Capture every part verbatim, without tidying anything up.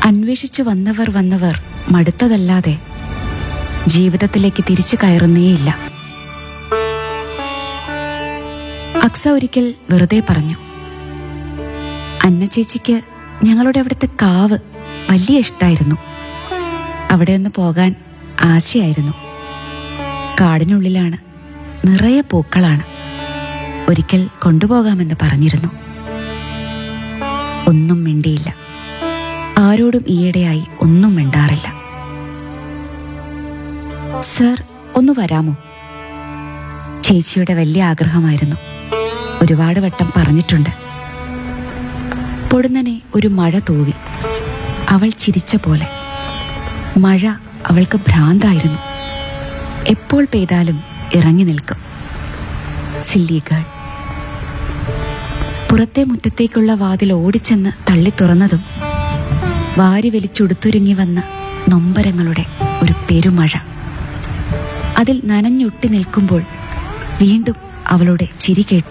അന്വേഷിച്ചു വന്നവർ വന്നവർ മടുത്തതല്ലാതെ ജീവിതത്തിലേക്ക് തിരിച്ചു കയറുന്നേയില്ല. അക്സ ഒരിക്കൽ വെറുതെ പറഞ്ഞു, അന്ന ചേച്ചിക്ക് ഞങ്ങളുടെ അവിടുത്തെ കാവ് വലിയ ഇഷ്ടായിരുന്നു. അവിടെ ഒന്ന് പോകാൻ ആശയായിരുന്നു. കാടിനുള്ളിലാണ്, നിറയെ പൂക്കളാണ്. ഒരിക്കൽ കൊണ്ടുപോകാമെന്ന് പറഞ്ഞിരുന്നു. ഒന്നും മിണ്ടിയില്ല. ആരോടും ഈയിടെയായി ഒന്നും മിണ്ടാറില്ല. സർ, ഒന്ന് വരാമോ? ചേച്ചിയുടെ വലിയ ആഗ്രഹമായിരുന്നു. ഒരുപാട് വട്ടം പറഞ്ഞിട്ടുണ്ട്. പൊടുന്നനെ ഒരു മഴ തൂവി. അവൾ ചിരിച്ച പോലെ. മഴ അവൾക്ക് ഭ്രാന്തായിരുന്നു. എപ്പോൾ പെയ്താലും ഇറങ്ങി നിൽക്കും. Silly girl. പുറത്തെ മുറ്റത്തേക്കുള്ള വാതിൽ ഓടിച്ചെന്ന് തള്ളി തുറന്നതും വാരി വലിച്ചൊടുത്തുരുങ്ങി വന്ന നൊമ്പരങ്ങളുടെ ഒരു പെരുമഴ. അതിൽ നനഞ്ഞൊട്ടി നിൽക്കുമ്പോൾ വീണ്ടും അവളുടെ ചിരി കേട്ടു.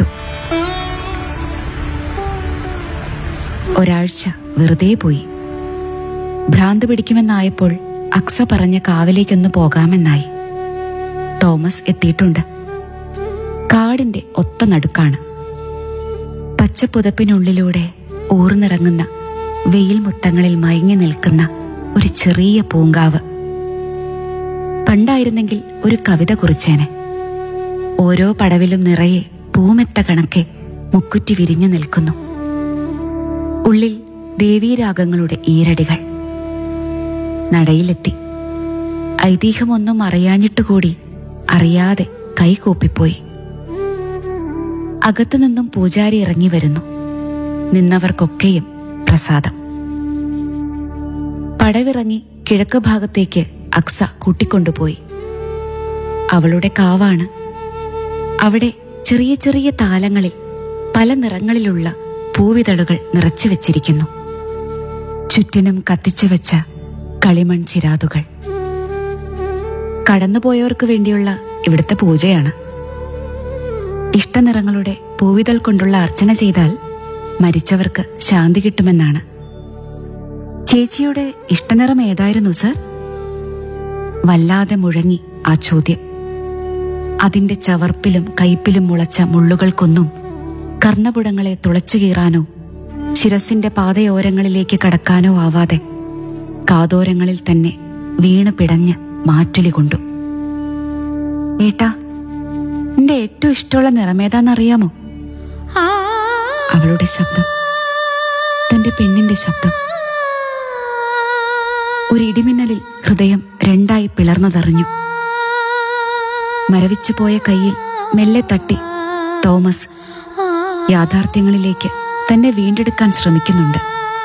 ഒരാഴ്ച വെറുതെ പോയി. ഭ്രാന്ത് പിടിക്കുമെന്നായപ്പോൾ അക്സ പറഞ്ഞ കാവിലേക്കൊന്ന് പോകാമെന്നായി. തോമസ് എത്തിയിട്ടുണ്ട്. കാടിന്റെ ഒത്ത നടുക്കാണ്. പച്ചപ്പുതപ്പിനുള്ളിലൂടെ ഊർന്നിറങ്ങുന്ന വെയിൽ മുത്തങ്ങളിൽ മയങ്ങി നിൽക്കുന്ന ഒരു ചെറിയ പൂങ്കാവ്. പണ്ടായിരുന്നെങ്കിൽ ഒരു കവിത കുറിച്ചേനെ. ഓരോ പടവിലും നിറയെ പൂമെത്ത കണക്കെ മുക്കുറ്റി വിരിഞ്ഞു നിൽക്കുന്നു. ഉള്ളിൽ ദേവീരാഗങ്ങളുടെ ഈരടികൾ. നടയിലെത്തി. ഐതിഹ്യമൊന്നും അറിയാഞ്ഞിട്ടുകൂടി അറിയാതെ കൈകൂപ്പിപ്പോയി. അകത്തുനിന്നും പൂജാരി ഇറങ്ങി വരുന്നു. നിന്നവർക്കൊക്കെയും പ്രസാദം. പടവിറങ്ങി കിഴക്ക് ഭാഗത്തേക്ക് അക്സ കൂട്ടിക്കൊണ്ടുപോയി. അവളുടെ കാവാണ്. അവിടെ ചെറിയ ചെറിയ താലങ്ങളിൽ പല നിറങ്ങളിലുള്ള പൂവിതളുകൾ നിറച്ചു വെച്ചിരിക്കുന്നു. ചുറ്റിനും കത്തിച്ചുവെച്ച കളിമൺ ചിരാതുകൾ. കടന്നുപോയവർക്ക് വേണ്ടിയുള്ള ഇവിടുത്തെ പൂജയാണ്. ഇഷ്ടനിറങ്ങളുടെ പൂവിതൾ കൊണ്ടുള്ള അർച്ചന ചെയ്താൽ മരിച്ചവർക്ക് ശാന്തി കിട്ടുമെന്നാണ്. ചേച്ചിയുടെ ഇഷ്ടനിറം ഏതായിരുന്നു സർ? വല്ലാതെ മുഴങ്ങി ആ ചോദ്യം. അതിന്റെ ചവർപ്പിലും കയ്പിലും മുളച്ച മുള്ളുകൾക്കൊന്നും കർണപുടങ്ങളെ തുളച്ചു കീറാനോ ശിരസിന്റെ പാതയോരങ്ങളിലേക്ക് കടക്കാനോ ആവാതെ കാതോരങ്ങളിൽ തന്നെ വീണ് പിടഞ്ഞ് മാറ്റൊലി കൊണ്ടു. ഏട്ടാ, എന്റെ ഏറ്റവും ഇഷ്ടമുള്ള നിറമേതാന്നറിയാമോ? അവളുടെ ശബ്ദം, തന്റെ പെണ്ണിന്റെ ശബ്ദം. ഒരു ഇടിമിന്നലിൽ ഹൃദയം രണ്ടായി പിളർന്നതറിഞ്ഞു. മരവിച്ചുപോയ കയ്യിൽ മെല്ലെ തട്ടി തോമസ് യാഥാർത്ഥ്യങ്ങളിലേക്ക് തന്നെ വീണ്ടെടുക്കാൻ ശ്രമിക്കുന്നുണ്ട്.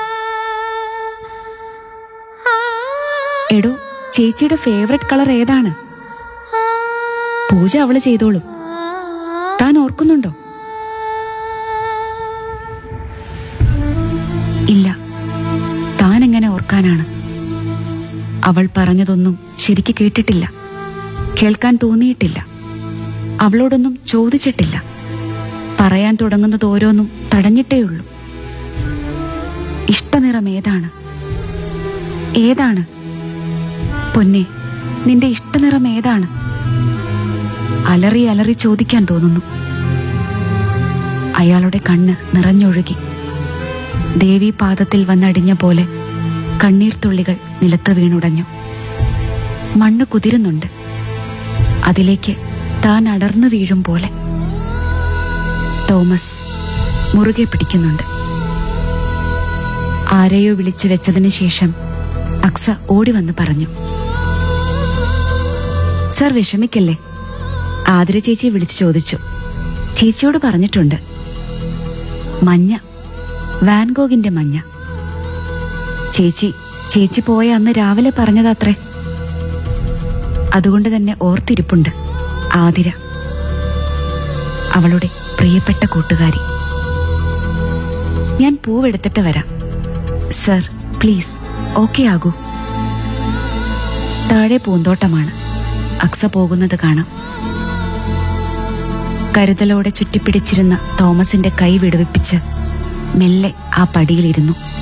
എടോ, ചേച്ചിയുടെ ഫേവറേറ്റ് കളർ ഏതാണ്? പൂജ അവള് ചെയ്തോളും. താൻ ഓർക്കുന്നുണ്ടോ? ഇല്ല, താൻ എങ്ങനെ ഓർക്കാനാണ്? അവൾ പറഞ്ഞതൊന്നും ശരിക്ക് കേട്ടിട്ടില്ല. കേൾക്കാൻ തോന്നിയിട്ടില്ല. അവളോടൊന്നും ചോദിച്ചിട്ടില്ല. പറയാൻ തുടങ്ങുന്നത് ഓരോന്നും തടഞ്ഞിട്ടേയുള്ളൂ. ഇഷ്ടനിറം ഏതാണ്? ഏതാണ് പൊന്നെ, നിന്റെ ഇഷ്ടനിറം ഏതാണ്? അലറി അലറി ചോദിക്കാൻ തോന്നുന്നു. അയാളുടെ കണ്ണ് നിറഞ്ഞൊഴുകി. ദേവീപാദത്തിൽ വന്നടിഞ്ഞ പോലെ കണ്ണീർ തുള്ളികൾ നിലത്ത് വീണുടഞ്ഞു. മണ്ണ് കുതിരുന്നുണ്ട്. അതിലേക്ക് താൻ അടർന്നു വീഴും പോലെ. തോമസ് മുറുകെ പിടിക്കുന്നുണ്ട്. ആരെയോ വിളിച്ചു വെച്ചതിന് ശേഷം അക്സ ഓടി വന്ന് പറഞ്ഞു, സർ വിഷമിക്കല്ലേ? ആതിര ചേച്ചി വിളിച്ചു ചോദിച്ചു. ചേച്ചിയോട് പറഞ്ഞിട്ടുണ്ട്. മഞ്ഞ, വാൻഗോഗിന്റെ മഞ്ഞ. ചേച്ചി ചേച്ചി പോയ അന്ന് രാവിലെ പറഞ്ഞതത്രേ. അതുകൊണ്ട് തന്നെ ഓർത്തിരിപ്പുണ്ട്. ആതിര, അവളുടെ പ്രിയപ്പെട്ട കൂട്ടുകാരി. ഞാൻ പൂവെടുത്തിട്ട് വരാം സർ, പ്ലീസ്. ഓക്കെ ആകൂ. താഴെ പൂന്തോട്ടമാണ്. അക്സ പോകുന്നത് കാണാം. കരുതലോടെ ചുറ്റിപ്പിടിച്ചിരുന്ന തോമസിന്റെ കൈ വിടുവിപ്പിച്ച് മെല്ലെ ആ പടിയിലിരുന്നു.